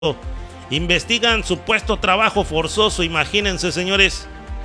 Investigan supuesto trabajo forzoso, imagínense, señores.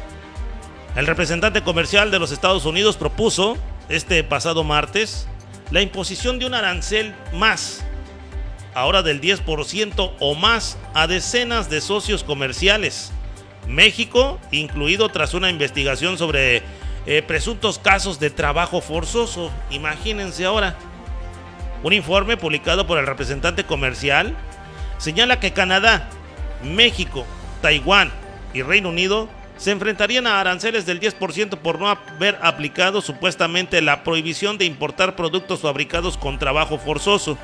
El representante comercial de los Estados Unidos propuso este pasado martes la imposición de un arancel más, ahora del 10% o más, a decenas de socios comerciales, México incluido, tras una investigación sobre presuntos casos de trabajo forzoso. Imagínense ahora. Un informe publicado por el representante comercial señala que Canadá, México, Taiwán y Reino Unido se enfrentarían a aranceles del 10% por no haber aplicado supuestamente la prohibición de importar productos fabricados con trabajo forzoso.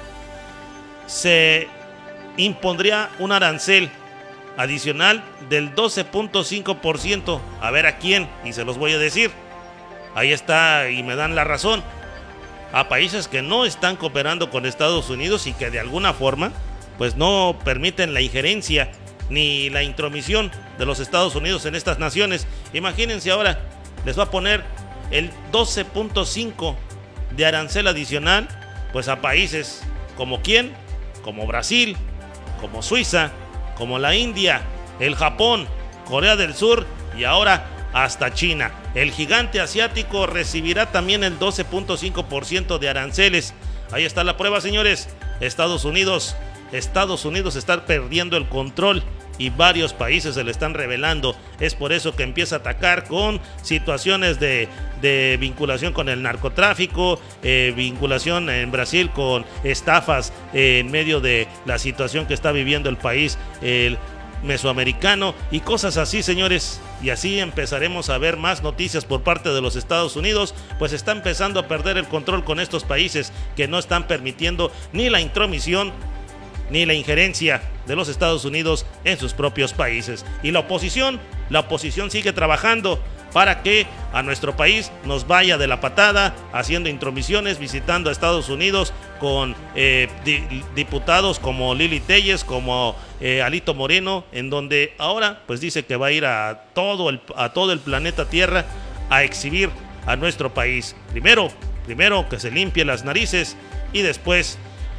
Se impondría un arancel adicional del 12.5%. A ver a quién, y se los voy a decir. Ahí está, y me dan la razón. A países que no están cooperando con Estados Unidos y que de alguna forma pues no permiten la injerencia ni la intromisión de los Estados Unidos en estas naciones. Imagínense ahora, les va a poner el 12.5 de arancel adicional pues a países como quién, como Brasil, como Suiza, como la India, el Japón, Corea del Sur y ahora hasta China. El gigante asiático recibirá también el 12.5% de aranceles. Ahí está la prueba, señores. Estados Unidos está perdiendo el control y varios países se le están rebelando. Es por eso que empieza a atacar con situaciones de vinculación con el narcotráfico, vinculación en Brasil con estafas en medio de la situación que está viviendo el país mesoamericano y cosas así, señores. Y así empezaremos a ver más noticias por parte de los Estados Unidos, pues está empezando a perder el control con estos países que no están permitiendo ni la intromisión ni la injerencia de los Estados Unidos en sus propios países. Y la oposición sigue trabajando para que a nuestro país nos vaya de la patada, haciendo intromisiones, visitando a Estados Unidos con diputados como Lili Téllez, como Alito Moreno, en donde ahora pues dice que va a ir a todo el planeta Tierra a exhibir a nuestro país. Primero que se limpie las narices y después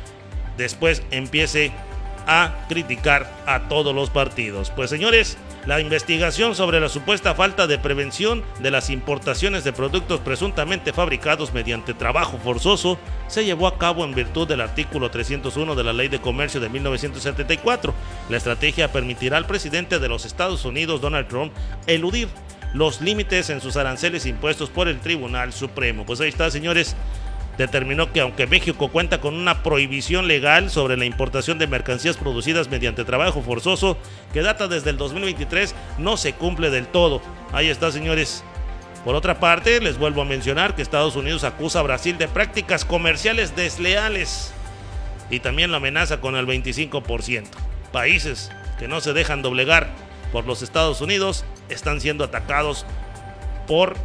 empiece a criticar a todos los partidos. Pues, señores, la investigación sobre la supuesta falta de prevención de las importaciones de productos presuntamente fabricados mediante trabajo forzoso se llevó a cabo en virtud del artículo 301 de la Ley de Comercio de 1974. La estrategia permitirá al presidente de los Estados Unidos, Donald Trump, eludir los límites en sus aranceles impuestos por el Tribunal Supremo. Pues ahí está, señores. Determinó que aunque México cuenta con una prohibición legal sobre la importación de mercancías producidas mediante trabajo forzoso que data desde el 2023, no se cumple del todo. Ahí está, señores. Por otra parte, les vuelvo a mencionar que Estados Unidos acusa a Brasil de prácticas comerciales desleales y también la amenaza con el 25%. Países que no se dejan doblegar por los Estados Unidos están siendo atacados por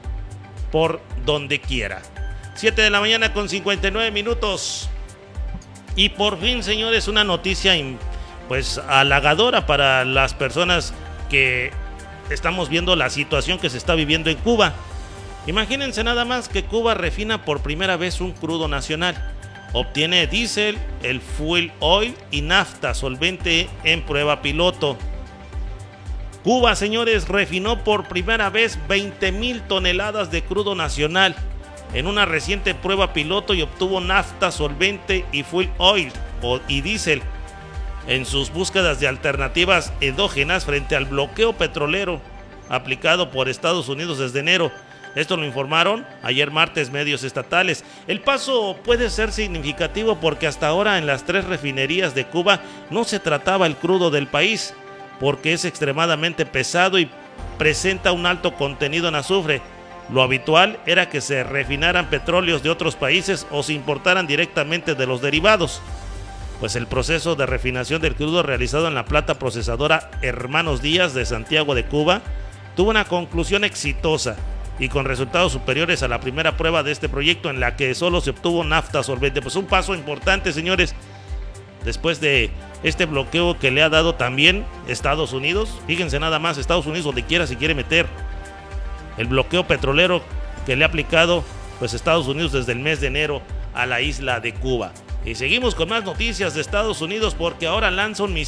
donde quiera. 7 de la mañana con 59 minutos. Y por fin, señores, una noticia pues halagadora para las personas que estamos viendo la situación que se está viviendo en Cuba. Imagínense nada más que Cuba refina por primera vez un crudo nacional. Obtiene diésel, el fuel oil y nafta solvente en prueba piloto. Cuba, señores, refinó por primera vez 20,000 toneladas de crudo nacional en una reciente prueba piloto y obtuvo nafta solvente y fuel oil y diésel en sus búsquedas de alternativas endógenas frente al bloqueo petrolero aplicado por Estados Unidos desde enero. Esto lo informaron ayer martes medios estatales. El paso puede ser significativo porque hasta ahora en las 3 refinerías de Cuba no se trataba el crudo del país porque es extremadamente pesado y presenta un alto contenido en azufre. Lo habitual era que se refinaran petróleos de otros países o se importaran directamente de los derivados. Pues el proceso de refinación del crudo realizado en la planta procesadora Hermanos Díaz de Santiago de Cuba tuvo una conclusión exitosa y con resultados superiores a la primera prueba de este proyecto en la que solo se obtuvo nafta solvente. Pues un paso importante, señores, después de este bloqueo que le ha dado también Estados Unidos. Fíjense nada más, Estados Unidos donde quiera se quiere meter. El bloqueo petrolero que le ha aplicado pues Estados Unidos desde el mes de enero a la isla de Cuba. Y seguimos con más noticias de Estados Unidos porque ahora lanza un misil